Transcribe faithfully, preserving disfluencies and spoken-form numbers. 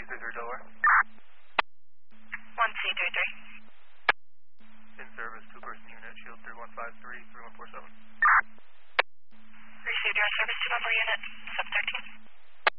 three three Delaware. one C three three. In service, two-person unit, Shield three one five three, three one four seven. Received your service to mobile unit, sub thirteen.